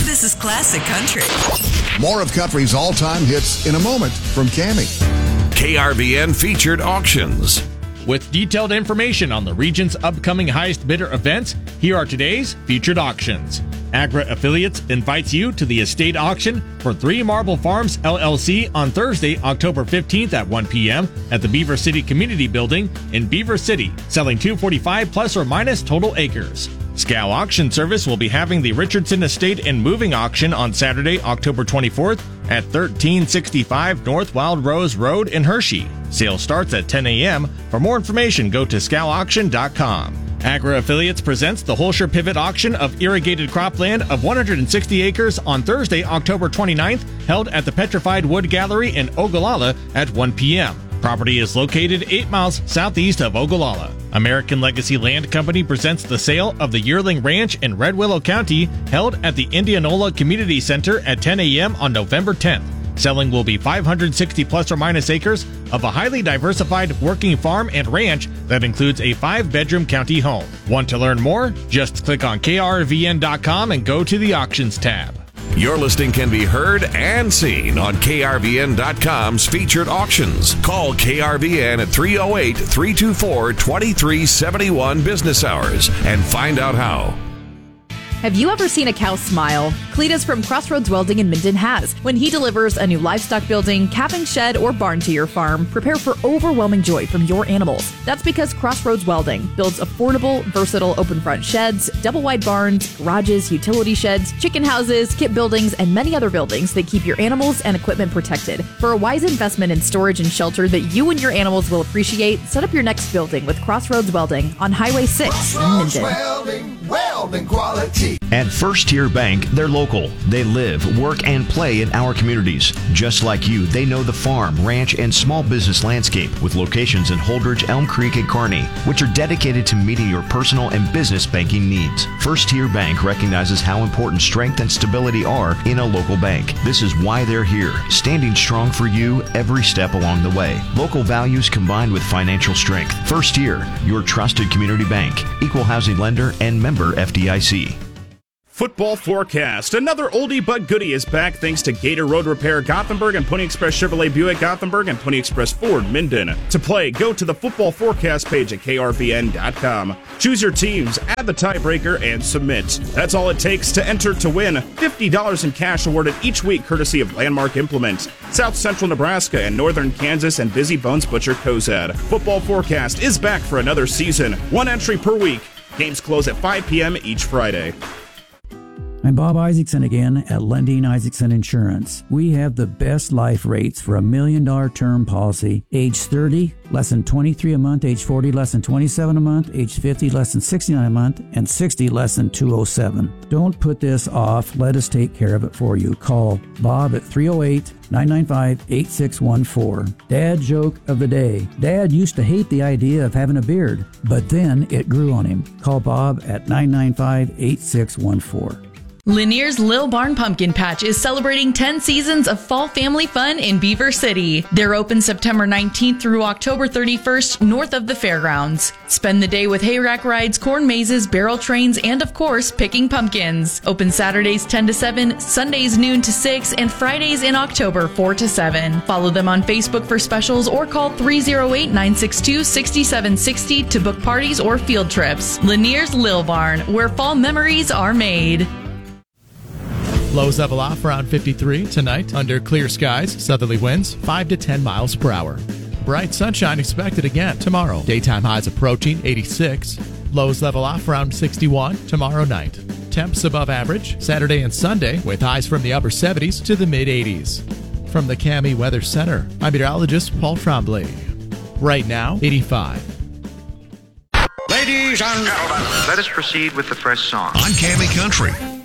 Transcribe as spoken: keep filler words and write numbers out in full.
This is classic country. More of country's all-time hits in a moment from Cammie. K R V N Featured Auctions. With detailed information on the region's upcoming highest bidder events, here are today's featured auctions. Agra Affiliates invites you to the estate auction for Three Marble Farms L L C on Thursday, October fifteenth at one p.m. at the Beaver City Community Building in Beaver City, selling two hundred forty-five plus or minus total acres. Scow Auction Service will be having the Richardson Estate and Moving Auction on Saturday, October twenty-fourth at thirteen sixty-five North Wild Rose Road in Hershey. Sale starts at ten a.m. For more information, go to scow auction dot com. Agra Affiliates presents the Holscher Pivot Auction of irrigated cropland of one hundred sixty acres on Thursday, October twenty-ninth, held at the Petrified Wood Gallery in Ogallala at one p.m. Property is located eight miles southeast of Ogallala. American Legacy Land Company presents the sale of the Yearling Ranch in Red Willow County, held at the Indianola Community Center at ten a.m. on November tenth. Selling will be five hundred sixty plus or minus acres of a highly diversified working farm and ranch that includes a five-bedroom county home. Want to learn more? Just click on K R V N dot com and go to the Auctions tab. Your listing can be heard and seen on K R V N dot com's Featured Auctions. Call K R V N at three oh eight, three two four, two three seven one business hours and find out how. Have you ever seen a cow smile? Cletus from Crossroads Welding in Minden has. When he delivers a new livestock building, calving shed, or barn to your farm, prepare for overwhelming joy from your animals. That's because Crossroads Welding builds affordable, versatile open front sheds, double wide barns, garages, utility sheds, chicken houses, kit buildings, and many other buildings that keep your animals and equipment protected. For a wise investment in storage and shelter that you and your animals will appreciate, set up your next building with Crossroads Welding on Highway six in Minden. Welding, welding quality. At First Tier Bank, they're local. They live, work, and play in our communities. Just like you, they know the farm, ranch, and small business landscape with locations in Holdridge, Elm Creek, and Kearney, which are dedicated to meeting your personal and business banking needs. First Tier Bank recognizes how important strength and stability are in a local bank. This is why they're here, standing strong for you every step along the way. Local values combined with financial strength. First Tier, your trusted community bank, equal housing lender, and member F D I C. Football forecast. Another oldie but goodie is back thanks to Gator Road Repair Gothenburg and Pony Express Chevrolet Buick Gothenburg and Pony Express Ford Minden. To play, go to the football forecast page at K R V N dot com. Choose your teams, add the tiebreaker, and submit. That's all it takes to enter to win. fifty dollars in cash awarded each week courtesy of Landmark Implement, South Central Nebraska and Northern Kansas, and Busy Bones Butcher Cozad. Football forecast is back for another season. One entry per week. Games close at five p.m. each Friday. I'm Bob Isaacson again at Lundeen Isaacson Insurance. We have the best life rates for a million dollar term policy. Age thirty, less than twenty-three a month. Age forty, less than twenty-seven a month. Age fifty, less than sixty-nine a month. And sixty, less than two oh seven. Don't put this off. Let us take care of it for you. Call Bob at three oh eight, nine nine five, eight six one four. Dad joke of the day. Dad used to hate the idea of having a beard, but then it grew on him. Call Bob at nine nine five, eight six one four. Lanier's Lil Barn Pumpkin Patch is celebrating ten seasons of fall family fun in Beaver City. They're open September nineteenth through October thirty-first north of the fairgrounds. Spend the day with hayrack rides, corn mazes, barrel trains, and of course, picking pumpkins. Open Saturdays ten to seven, Sundays noon to six, and Fridays in October four to seven. Follow them on Facebook for specials or call three oh eight, nine six two, six seven six zero to book parties or field trips. Lanier's Lil Barn, where fall memories are made. Lows level off around fifty-three tonight under clear skies, southerly winds five to ten miles per hour. Bright sunshine expected again tomorrow. Daytime highs approaching eighty-six. Lows level off around sixty-one tomorrow night. Temps above average Saturday and Sunday with highs from the upper seventies to the mid eighties. From the Cammie Weather Center, I'm meteorologist Paul Tremblay. Right now, eighty-five. Ladies and gentlemen, let us proceed with the first song. On Cammie Country.